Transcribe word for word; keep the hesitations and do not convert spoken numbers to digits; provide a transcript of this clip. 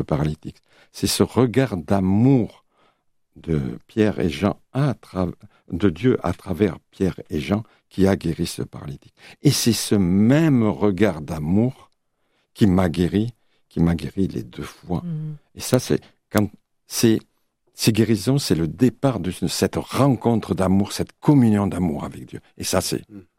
paralytique. C'est ce regard d'amour de Pierre et Jean, à tra- de Dieu à travers Pierre et Jean, qui a guéri ce paralytique. Et c'est ce même regard d'amour qui m'a guéri, qui m'a guéri les deux fois. Mmh. Et ça, c'est quand c'est ces guérisons, c'est le départ de cette rencontre d'amour, cette communion d'amour avec Dieu. Et ça, c'est